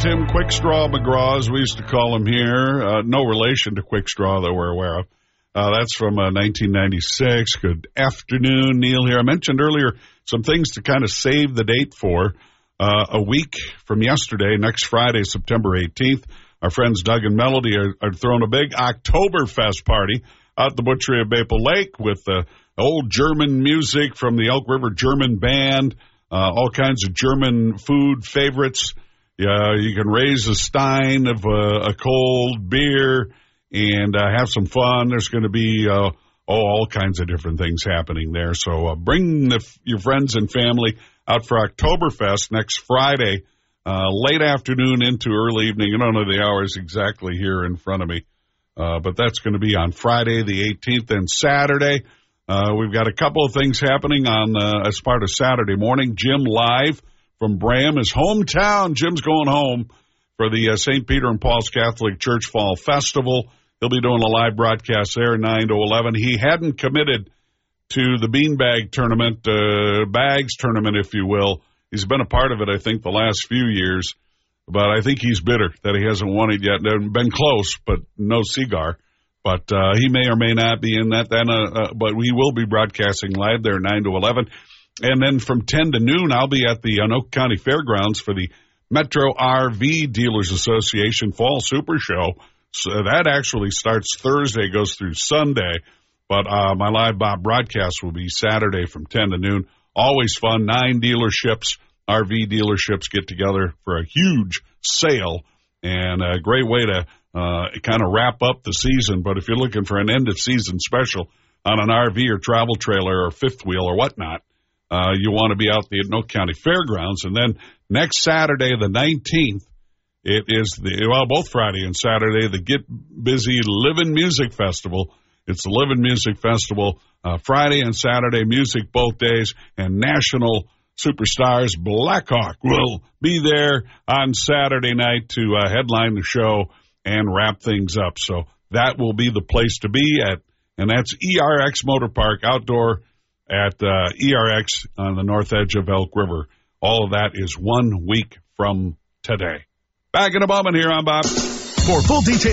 Tim Quickstraw McGraw, as we used to call him here. No relation to Quickstraw that we're aware of. That's from 1996. Good afternoon, Neil here. I mentioned earlier some things to kind of save the date for. A week from yesterday, next Friday, September 18th, our friends Doug and Melody are throwing a big Oktoberfest party out at the Butchery of Maple Lake with old German music from the Elk River German Band, all kinds of German food favorites. You can raise a stein of a cold beer and have some fun. There's going to be all kinds of different things happening there. So bring your friends and family out for Oktoberfest next Friday, late afternoon into early evening. I don't know the hours exactly here in front of me, but that's going to be on Friday the 18th and Saturday. We've got a couple of things happening on as part of Saturday morning. Jim live from Bram, his hometown. Jim's going home for the St. Peter and Paul's Catholic Church Fall Festival. He'll be doing a live broadcast there, 9 to 11. He hadn't committed to the beanbag tournament, bags tournament, if you will. He's been a part of it, I think, the last few years, but I think he's bitter that he hasn't won it yet. Been close, but no cigar. But he may or may not be in that. But we will be broadcasting live there, 9 to 11. And then from 10 to noon, I'll be at the Anoka County Fairgrounds for the Metro RV Dealers Association Fall Super Show. So that actually starts Thursday, goes through Sunday. But my live broadcast will be Saturday from 10 to noon. Always fun. 9 dealerships, RV dealerships get together for a huge sale. And a great way to kind of wrap up the season. But if you're looking for an end-of-season special on an RV or travel trailer or fifth wheel or whatnot, you want to be out the Anoka County Fairgrounds. And then next Saturday, the 19th, it is both Friday and Saturday, the Get Busy Livin' Music Festival. It's the Livin' Music Festival, Friday and Saturday, music both days, and national superstars Blackhawk will be there on Saturday night to headline the show and wrap things up. So that will be the place to be at, and that's ERX Motor Park outdoor at ERX on the north edge of Elk River. All of that is 1 week from today. Back in a moment here on Bob. For full details.